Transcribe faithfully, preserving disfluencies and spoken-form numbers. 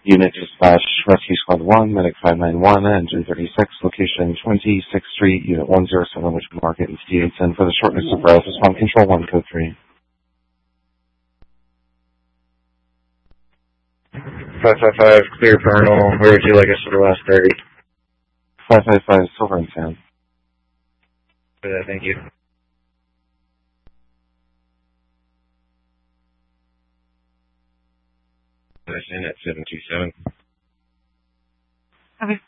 Unit Dispatch, Rescue Squad one, Medic five nine one, Engine thirty-six, location twenty-sixth Street, Unit one oh seven, Richmond Market, and T eight ten for the shortness of breath. Respond Control one, Code three. five five five, clear Colonel. Where would you like us for the last thirty? five five five, Silver and Sand. For that, thank you. That's in at seven two seven. Okay.